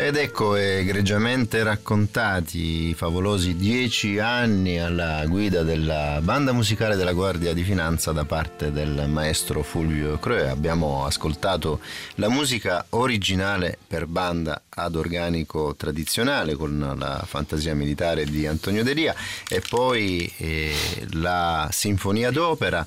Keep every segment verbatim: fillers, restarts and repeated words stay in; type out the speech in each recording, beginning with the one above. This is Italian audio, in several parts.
Ed ecco, egregiamente raccontati i favolosi dieci anni alla guida della banda musicale della Guardia di Finanza da parte del maestro Fulvio Croe. Abbiamo ascoltato la musica originale per banda ad organico tradizionale con la fantasia militare di Antonio Delia e poi eh, la sinfonia d'opera,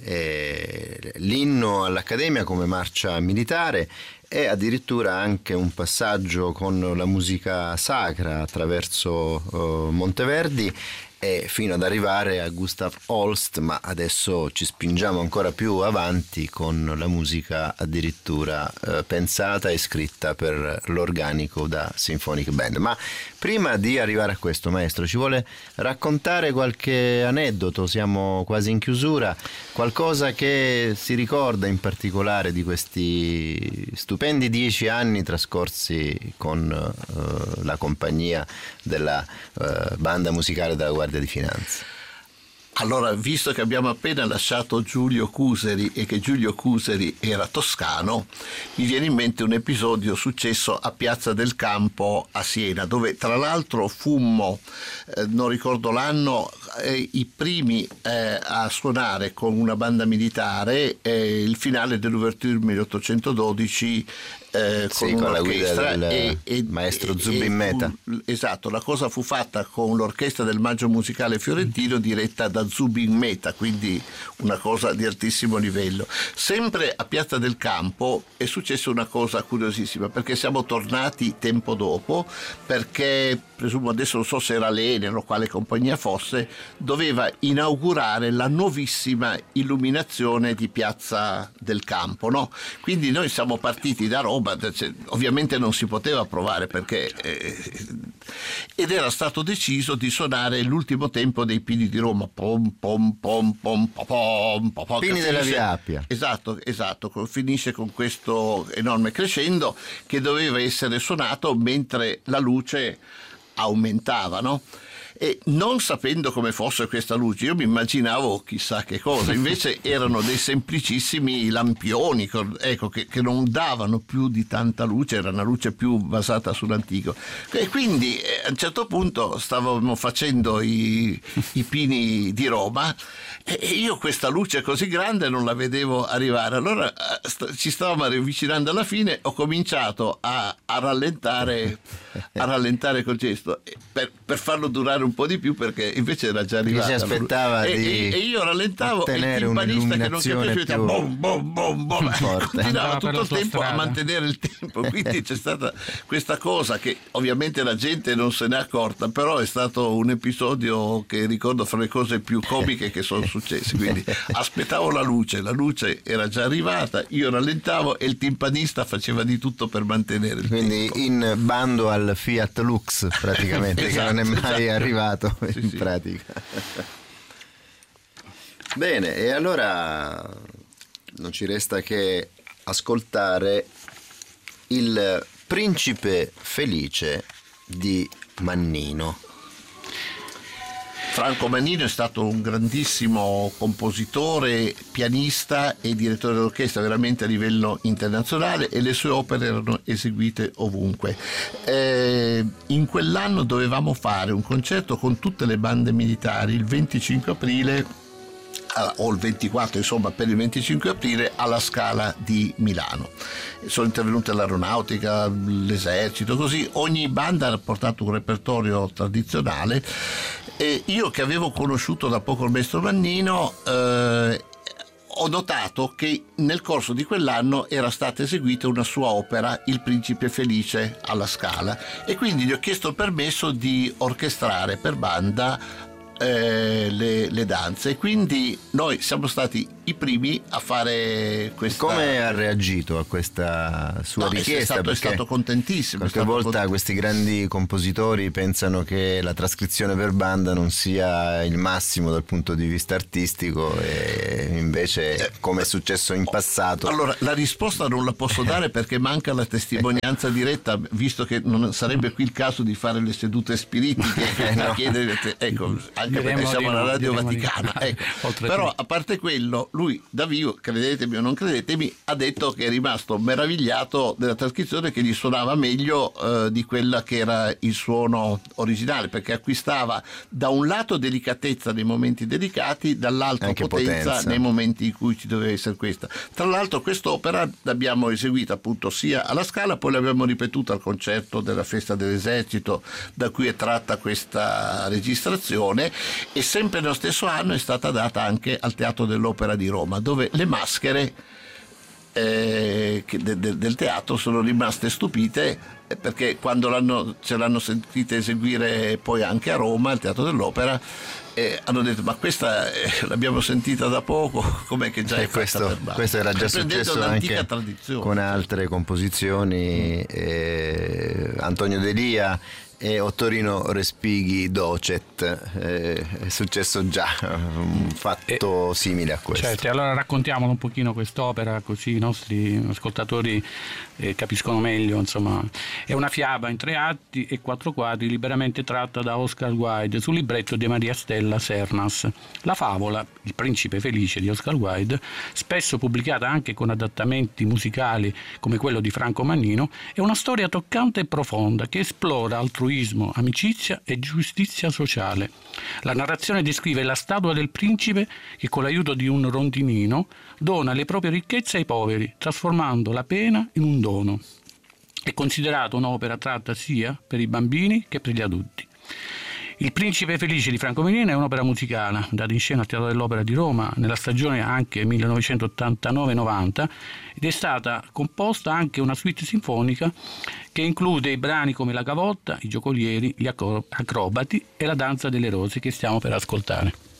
eh, l'inno all'Accademia come marcia militare e addirittura anche un passaggio con la musica sacra attraverso uh, Monteverdi e fino ad arrivare a Gustav Holst, ma adesso ci spingiamo ancora più avanti con la musica addirittura uh, pensata e scritta per l'organico da Symphonic Band. Ma prima di arrivare a questo, maestro, ci vuole raccontare qualche aneddoto? Siamo quasi in chiusura, qualcosa che si ricorda in particolare di questi stupendi dieci anni trascorsi con uh, la compagnia della uh, banda musicale della Guardia di Finanza. Allora, visto che abbiamo appena lasciato Giulio Cuseri e che Giulio Cuseri era toscano, mi viene in mente un episodio successo a Piazza del Campo a Siena, dove tra l'altro fummo, eh, non ricordo l'anno, eh, i primi eh, a suonare con una banda militare eh, il finale dell'Ouverture milleottocentododici Eh, con, sì, con la guida del e, e, maestro e, Zubin Mehta. Fu, esatto, la cosa fu fatta con l'orchestra del Maggio Musicale Fiorentino diretta da Zubin Mehta, quindi una cosa di altissimo livello. Sempre a Piazza del Campo è successa una cosa curiosissima, perché siamo tornati tempo dopo, perché presumo adesso non so se era l'Enel o quale compagnia fosse, doveva inaugurare la nuovissima illuminazione di Piazza del Campo, no? Quindi noi siamo partiti da Roma. Ovviamente non si poteva provare perché eh, ed era stato deciso di suonare l'ultimo tempo dei Pini di Roma, pom pom pom pom pom pom pom pom, Pini della Via Appia. Esatto, esatto, finisce con questo enorme crescendo che doveva essere suonato mentre la luce aumentava, no? E non sapendo come fosse questa luce, io mi immaginavo chissà che cosa, invece erano dei semplicissimi lampioni, ecco, che, che non davano più di tanta luce, era una luce più basata sull'antico. E quindi eh, a un certo punto stavamo facendo i, i Pini di Roma e io questa luce così grande non la vedevo arrivare. Allora st- ci stavamo avvicinando alla fine, ho cominciato a, a rallentare a rallentare col gesto per, per farlo durare un po' di più, perché invece era già arrivata. Si aspettava e, di e, e io rallentavo e il timpanista che non capiva bom bom bom bom continuava tutto il tempo strada. a mantenere il tempo, quindi c'è stata questa cosa che ovviamente la gente non se n'è accorta, però è stato un episodio che ricordo fra le cose più comiche che sono successe. Quindi aspettavo la luce, la luce era già arrivata, io rallentavo e il timpanista faceva di tutto per mantenere il quindi tempo. In bando al Fiat Lux praticamente, esatto, che non è mai esatto. arrivato sì, in sì. pratica. Bene, e allora non ci resta che ascoltare il Principe Felice di Mannino. Franco Mannino è stato un grandissimo compositore, pianista e direttore d'orchestra veramente a livello internazionale, e le sue opere erano eseguite ovunque. Eh, in quell'anno dovevamo fare un concerto con tutte le bande militari il venticinque aprile o il ventiquattro, insomma per il venticinque aprile alla Scala di Milano. Sono intervenute l'aeronautica, l'esercito, così ogni banda ha portato un repertorio tradizionale, e io che avevo conosciuto da poco il maestro Mannino eh, ho notato che nel corso di quell'anno era stata eseguita una sua opera, Il Principe Felice, alla Scala, e quindi gli ho chiesto il permesso di orchestrare per banda Eh, le, le danze, e quindi noi siamo stati i primi a fare questa. Come ha reagito a questa sua no, richiesta? È stato, è stato contentissimo. Qualche stato volta cont- questi grandi compositori pensano che la trascrizione per banda non sia il massimo dal punto di vista artistico, e invece eh, come è successo in passato. Allora, la risposta non la posso dare perché manca la testimonianza diretta, visto che non sarebbe qui il caso di fare le sedute spiritiche eh, no. chiedere, ecco, anche perché siamo alla Radio Vaticana, ecco. Però a parte quello, lui da vivo, credetemi o non credetemi, ha detto che è rimasto meravigliato della trascrizione, che gli suonava meglio eh, di quella che era il suono originale, perché acquistava da un lato delicatezza nei momenti delicati, dall'altro Anche potenza, potenza nei momenti in cui ci doveva essere questa. Tra l'altro quest'opera l'abbiamo eseguita appunto sia alla Scala, poi l'abbiamo ripetuta al concerto della Festa dell'Esercito, da cui è tratta questa registrazione, e sempre nello stesso anno è stata data anche al Teatro dell'Opera di Roma, dove le maschere eh, che de, de, del teatro sono rimaste stupite, eh, perché quando l'hanno, ce l'hanno sentita eseguire poi anche a Roma, al Teatro dell'Opera, eh, hanno detto: ma questa eh, l'abbiamo sentita da poco, com'è che già è e questo, fatta per questo era già successo anche tradizione, con altre composizioni. mm. eh, Antonio Delia e Ottorino Respighi Docet, eh, è successo già un fatto e, simile a questo. Certo, allora raccontiamolo un pochino quest'opera, così i nostri ascoltatori eh, capiscono meglio. Insomma, è una fiaba in tre atti e quattro quadri, liberamente tratta da Oscar Wilde sul libretto di Maria Stella Cernas. La favola, Il principe felice di Oscar Wilde, spesso pubblicata anche con adattamenti musicali come quello di Franco Mannino, è una storia toccante e profonda che esplora altruismo, amicizia e giustizia sociale. La narrazione descrive la statua del principe che, con l'aiuto di un rondinino, dona le proprie ricchezze ai poveri, trasformando la pena in un dono. È considerato un'opera tratta sia per i bambini che per gli adulti. Il principe felice di Franco Mannino è un'opera musicale data in scena al Teatro dell'Opera di Roma nella stagione anche millenovecentottantanove novanta, ed è stata composta anche una suite sinfonica che include i brani come La Gavotta, I Giocolieri, Gli Acrobati e La Danza delle Rose, che stiamo per ascoltare.